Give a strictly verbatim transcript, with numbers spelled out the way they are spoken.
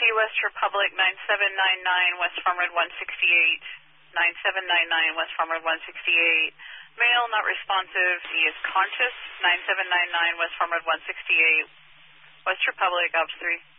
West Republic, nine seven nine nine, West Farmwood one sixty-eight. nine seven nine nine, West Farmwood one sixty-eight. Male, not responsive. He is conscious. nine seven nine nine, West Farmwood one sixty-eight. West Republic, Ops three.